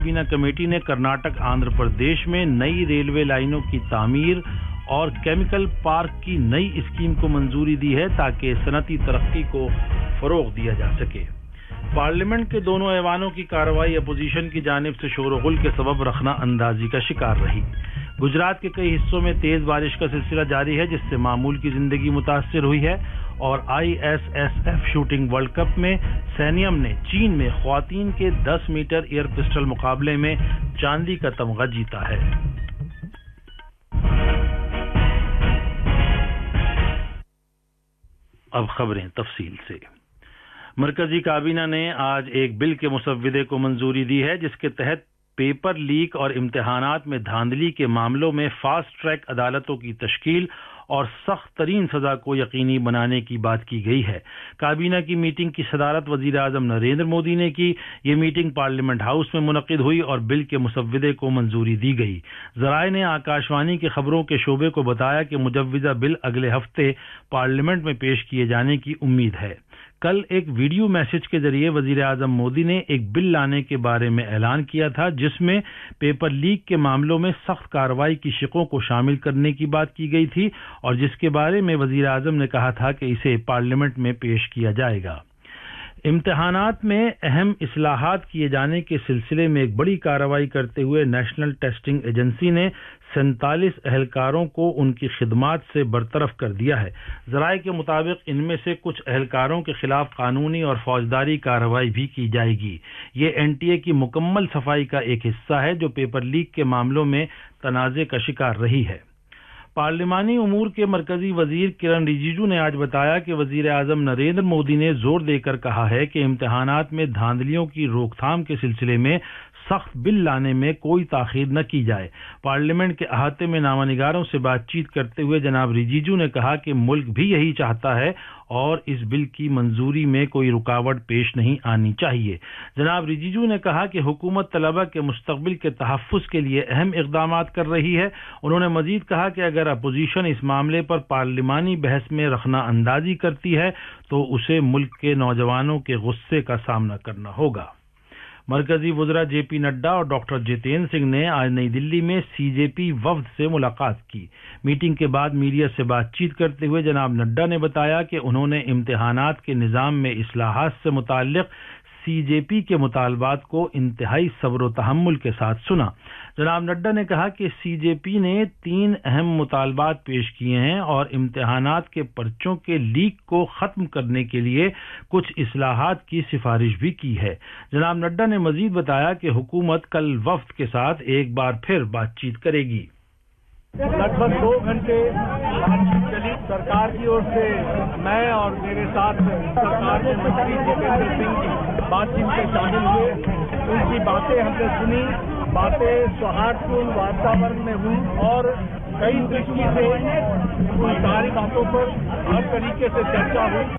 کابینہ کمیٹی نے کرناٹک آندھر پردیش میں نئی ریلوے لائنوں کی تعمیر اور کیمیکل پارک کی نئی اسکیم کو منظوری دی ہے تاکہ صنعتی ترقی کو فروغ دیا جا سکے۔ پارلیمنٹ کے دونوں ایوانوں کی کارروائی اپوزیشن کی جانب سے شور و غل کے سبب رخنہ اندازی کا شکار رہی۔ گجرات کے کئی حصوں میں تیز بارش کا سلسلہ جاری ہے جس سے معمول کی زندگی متاثر ہوئی ہے، اور I S S F shooting world cup میں سینیم نے چین میں خواتین کے 10 میٹر ایئر پسٹل مقابلے میں چاندی کا تمغہ جیتا ہے۔ اب خبریں تفصیل سے۔ مرکزی کابینہ نے آج ایک بل کے مسودے کو منظوری دی ہے جس کے تحت پیپر لیک اور امتحانات میں دھاندلی کے معاملوں میں فاسٹ ٹریک عدالتوں کی تشکیل اور سخت ترین سزا کو یقینی بنانے کی بات کی گئی ہے۔ کابینہ کی میٹنگ کی صدارت وزیر اعظم نریندر مودی نے کی۔ یہ میٹنگ پارلیمنٹ ہاؤس میں منعقد ہوئی اور بل کے مسودے کو منظوری دی گئی۔ ذرائع نے آکاش وانی کے خبروں کے شعبے کو بتایا کہ مجوزہ بل اگلے ہفتے پارلیمنٹ میں پیش کیے جانے کی امید ہے۔ کل ایک ویڈیو میسج کے ذریعے وزیر اعظم مودی نے ایک بل لانے کے بارے میں اعلان کیا تھا جس میں پیپر لیک کے معاملوں میں سخت کارروائی کی شقوں کو شامل کرنے کی بات کی گئی تھی اور جس کے بارے میں وزیر اعظم نے کہا تھا کہ اسے پارلیمنٹ میں پیش کیا جائے گا۔ امتحانات میں اہم اصلاحات کیے جانے کے سلسلے میں ایک بڑی کارروائی کرتے ہوئے نیشنل ٹیسٹنگ ایجنسی نے 47 اہلکاروں کو ان کی خدمات سے برطرف کر دیا ہے۔ ذرائع کے مطابق ان میں سے کچھ اہلکاروں کے خلاف قانونی اور فوجداری کارروائی بھی کی جائے گی۔ یہ این ٹی اے کی مکمل صفائی کا ایک حصہ ہے جو پیپر لیک کے معاملوں میں تنازع کا شکار رہی ہے۔ پارلیمانی امور کے مرکزی وزیر کرن رجیجو نے آج بتایا کہ وزیر اعظم نریندر مودی نے زور دے کر کہا ہے کہ امتحانات میں دھاندلیوں کی روک تھام کے سلسلے میں سخت بل لانے میں کوئی تاخیر نہ کی جائے۔ پارلیمنٹ کے احاطے میں نامہ نگاروں سے بات چیت کرتے ہوئے جناب رجیجو نے کہا کہ ملک بھی یہی چاہتا ہے اور اس بل کی منظوری میں کوئی رکاوٹ پیش نہیں آنی چاہیے۔ جناب رجیجو نے کہا کہ حکومت طلبہ کے مستقبل کے تحفظ کے لیے اہم اقدامات کر رہی ہے۔ انہوں نے مزید کہا کہ اگر اپوزیشن اس معاملے پر پارلیمانی بحث میں رخنہ اندازی کرتی ہے تو اسے ملک کے نوجوانوں کے غصے کا سامنا کرنا ہوگا۔ مرکزی وزراء جے پی نڈا اور ڈاکٹر جتیندر سنگھ نے آج نئی دلی میں سی جے پی وفد سے ملاقات کی۔ میٹنگ کے بعد میڈیا سے بات چیت کرتے ہوئے جناب نڈا نے بتایا کہ انہوں نے امتحانات کے نظام میں اصلاحات سے متعلق سی جے پی کے مطالبات کو انتہائی صبر و تحمل کے ساتھ سنا۔ جناب نڈا نے کہا کہ سی جے پی نے 3 اہم مطالبات پیش کیے ہیں اور امتحانات کے پرچوں کے لیک کو ختم کرنے کے لیے کچھ اصلاحات کی سفارش بھی کی ہے۔ جناب نڈا نے مزید بتایا کہ حکومت کل وفد کے ساتھ ایک بار پھر بات چیت کرے گی۔ لگ بھگ 2 گھنٹے بات چیت چلی۔ سرکار کی اور سے میں اور میرے ساتھ سرکار کے منتری جتیندر سنگھ کی بات چیت میں شامل ہوئے۔ ان کی باتیں ہم نے سنی، باتیں سوہاردپورن واتاورن میں ہوئی اور کئی درشٹی سے ان ساری باتوں پر ہر طریقے سے چرچا ہوئی۔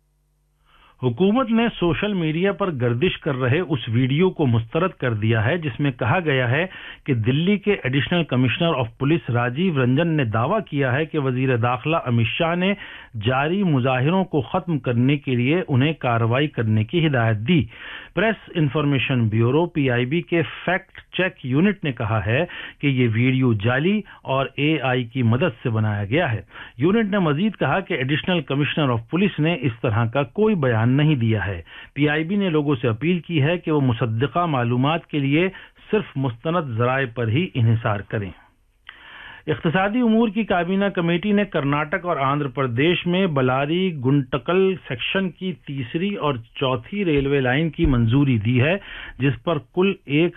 حکومت نے سوشل میڈیا پر گردش کر رہے اس ویڈیو کو مسترد کر دیا ہے جس میں کہا گیا ہے کہ دلی کے additional commissioner of police Rajiv Ranjan نے دعویٰ کیا ہے کہ وزیر داخلہ امت شاہ نے جاری مظاہروں کو ختم کرنے کے لیے انہیں کارروائی کرنے کی ہدایت دی۔ Press information bureau P I be کے فیکٹ چیک یونٹ نے کہا ہے کہ یہ ویڈیو جعلی اور اے آئی کی مدد سے بنایا گیا ہے۔ یونٹ نے مزید کہا کہ ایڈیشنل کمشنر آف پولیس نے اس طرح کا کوئی بیان نہیں دیا ہے۔ پی آئی بی نے لوگوں سے اپیل کی ہے کہ وہ مصدقہ معلومات کے لیے صرف مستند ذرائع پر ہی انحصار کریں۔ اقتصادی امور کی کابینہ کمیٹی نے کرناٹک اور آندھر پردیش میں بلاری گنٹکل سیکشن کی تیسری اور چوتھی ریلوے لائن کی منظوری دی ہے جس پر کل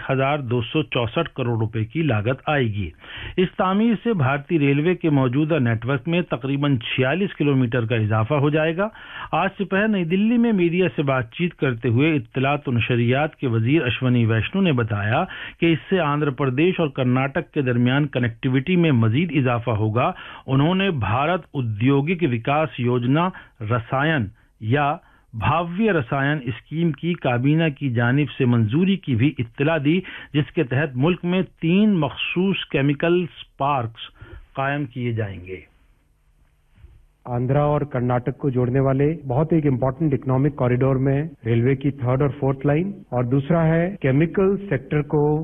1264 کروڑ روپے کی لاگت آئے گی۔ اس تعمیر سے بھارتی ریلوے کے موجودہ نیٹ ورک میں تقریباً 46 کلومیٹر کا اضافہ ہو جائے گا۔ آج دوپہر نئی دلی میں میڈیا سے بات چیت کرتے ہوئے اطلاعات و نشریات کے وزیر اشونی ویشنو نے بتایا کہ اس سے آندھر پردیش اور کرناٹک کے درمیان کنیکٹیویٹی میں مزید اضافہ ہوگا۔ انہوں نے بھارت ادیوگک وکاس یوجنا رسائن یا بھاویہ رسائن اسکیم کی کابینہ کی جانب سے منظوری کی بھی اطلاع دی جس کے تحت ملک میں 3 مخصوص کیمیکل پارکس قائم کیے جائیں گے۔ آندھرا اور کرناٹک کو جوڑنے والے بہت ایک امپورٹنٹ اکنامک کوریڈور میں ریلوے کی 3rd اور 4th لائن، اور دوسرا ہے کیمیکل سیکٹر کو